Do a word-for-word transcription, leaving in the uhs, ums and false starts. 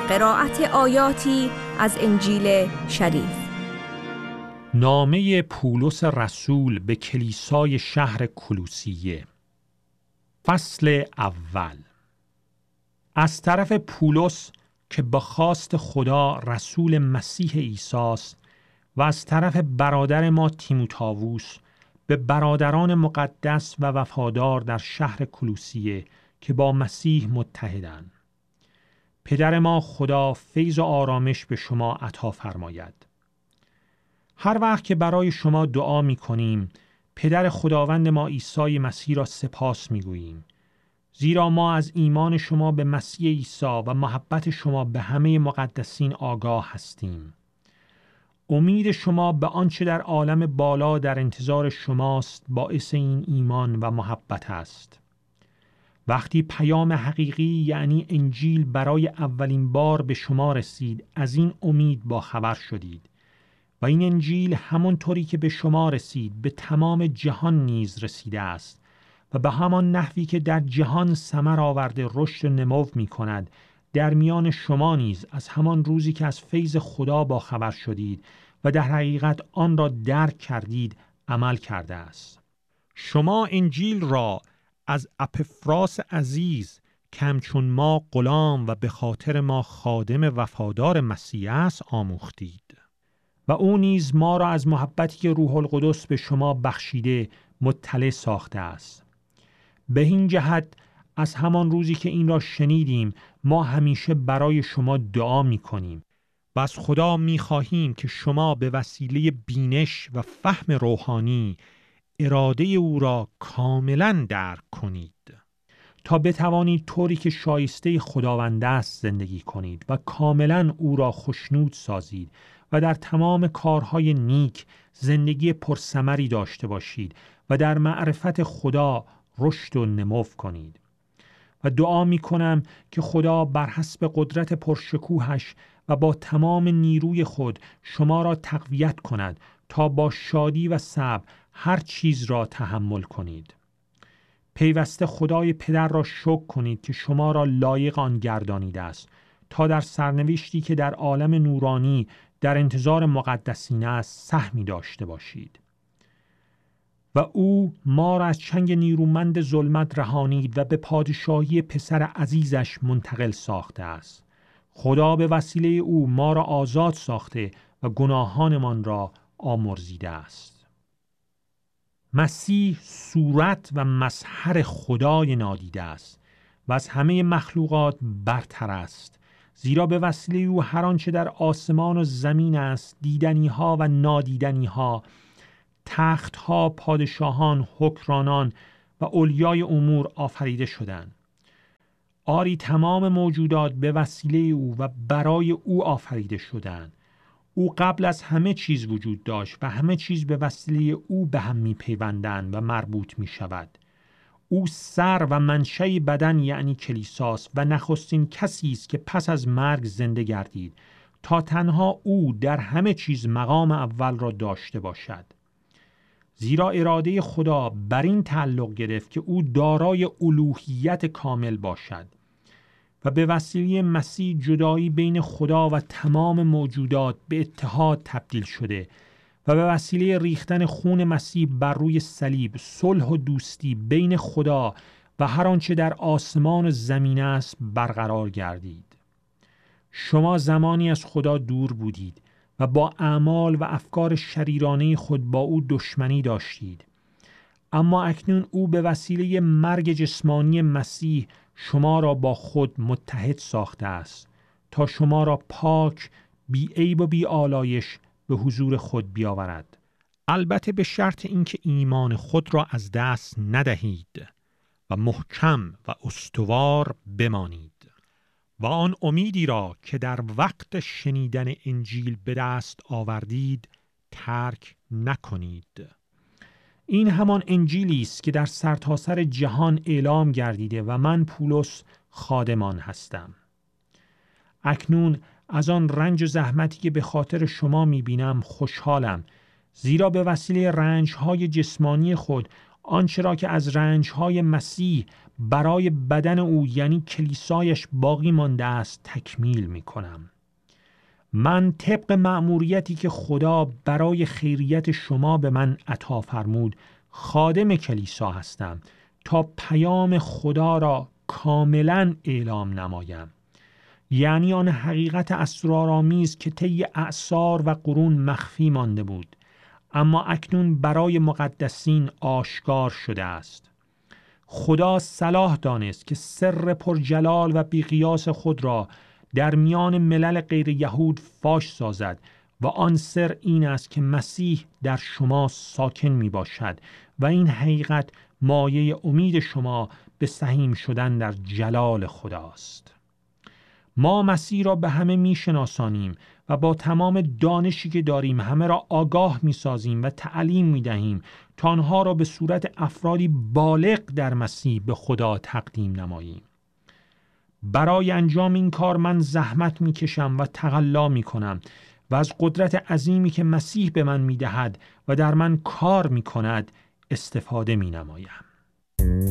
قرائت آیاتی از انجیل شریف. نامه پولس رسول به کلیسای شهر کولوسیه. فصل اول. از طرف پولس که به خواست خدا رسول مسیح عیسی است و از طرف برادر ما تیموتائوس به برادران مقدس و وفادار در شهر کولوسیه که با مسیح متحدند. پدر ما خدا فیض و آرامش به شما عطا فرماید. هر وقت که برای شما دعا می کنیم، پدر خداوند ما عیسی مسیح را سپاس می گوییم. زیرا ما از ایمان شما به مسیح عیسی و محبت شما به همه مقدسین آگاه هستیم. امید شما به آنچه در عالم بالا در انتظار شماست باعث این ایمان و محبت است. وقتی پیام حقیقی یعنی انجیل برای اولین بار به شما رسید، از این امید با خبر شدید و این انجیل همانطوری که به شما رسید به تمام جهان نیز رسیده است و به همان نحوی که در جهان ثمر آورده رشد و نمو می کند، در میان شما نیز از همان روزی که از فیض خدا با خبر شدید و در حقیقت آن را درک کردید عمل کرده است. شما انجیل را از اپفراس عزیز که همچون ما غلام و به خاطر ما خادم وفادار مسیح است آموختید و او نیز ما را از محبتی که روح القدس به شما بخشیده مطلع ساخته است. به این جهت از همان روزی که این را شنیدیم ما همیشه برای شما دعا می کنیم و از خدا می خواهیم که شما به وسیله بینش و فهم روحانی اراده او را کاملا درک کنید تا بتوانید طوری که شایسته خداوند است زندگی کنید و کاملا او را خوشنود سازید و در تمام کارهای نیک زندگی پرثمری داشته باشید و در معرفت خدا رشد و نمو کنید. و دعا می کنم که خدا بر حسب قدرت پرشکوهش و با تمام نیروی خود شما را تقویت کند تا با شادی و صبر هر چیز را تحمل کنید. پیوسته خدای پدر را شکر کنید که شما را لایق آن گردانیده است تا در سرنوشتی که در عالم نورانی در انتظار مقدسین است سهمی داشته باشید. و او ما را از چنگ نیرومند ظلمت رهانید و به پادشاهی پسر عزیزش منتقل ساخته است. خدا به وسیله او ما را آزاد ساخته و گناهانمان را آمرزیده است. مسیح صورت و مظهر خدای نادیده است و از همه مخلوقات برتر است، زیرا به وسیله او هر آنچه در آسمان و زمین است، دیدنی ها و نادیدنی ها، تخت ها، پادشاهان، حکمرانان و اولیای امور آفریده شدند. آری تمام موجودات به وسیله او و برای او آفریده شدند. او قبل از همه چیز وجود داشت و همه چیز به وسیله او به هم می پیوندند و مربوط می شود. او سر و منشأ بدن یعنی کلیساست و نخستین کسی است که پس از مرگ زنده گردید تا تنها او در همه چیز مقام اول را داشته باشد. زیرا اراده خدا بر این تعلق گرفت که او دارای الوهیت کامل باشد و به وسیله مسیح جدایی بین خدا و تمام موجودات به اتحاد تبدیل شده و به وسیله ریختن خون مسیح بر روی صلیب صلح و دوستی بین خدا و هر آنچه در آسمان و زمین است برقرار گردید. شما زمانی از خدا دور بودید و با اعمال و افکار شریرانه خود با او دشمنی داشتید، اما اکنون او به وسیله مرگ جسمانی مسیح شما را با خود متحد ساخته است تا شما را پاک، بی عیب و بی آلایش به حضور خود بیاورد. البته به شرط اینکه ایمان خود را از دست ندهید و محکم و استوار بمانید و آن امیدی را که در وقت شنیدن انجیل به دست آوردید ترک نکنید. این همان انجیلی است که در سرتاسر جهان اعلام گردیده و من پولس خادمان هستم. اکنون از آن رنج و زحمتی که به خاطر شما می‌بینم خوشحالم، زیرا به وسیله رنج‌های جسمانی خود آنچه را که از رنج‌های مسیح برای بدن او یعنی کلیسایش باقی مانده است تکمیل می‌کنم. من طبق مأموریتی که خدا برای خیریت شما به من عطا فرمود خادم کلیسا هستم تا پیام خدا را کاملا اعلام نمایم، یعنی آن حقیقت اسرارآمیز که طی اعصار و قرون مخفی مانده بود اما اکنون برای مقدسین آشکار شده است. خدا صلاح دانست که سر پرجلال و بیقیاس خود را در میان ملل غیر یهود فاش سازد و آن سر این است که مسیح در شما ساکن می باشد و این حقیقت مایه امید شما به سهیم شدن در جلال خداست. ما مسیح را به همه می شناسانیم و با تمام دانشی که داریم همه را آگاه می سازیم و تعلیم می دهیم تا آنها را به صورت افرادی بالغ در مسیح به خدا تقدیم نماییم. برای انجام این کار من زحمت می کشم و تقلا می کنم و از قدرت عظیمی که مسیح به من می دهد و در من کار می کند استفاده می نمایم.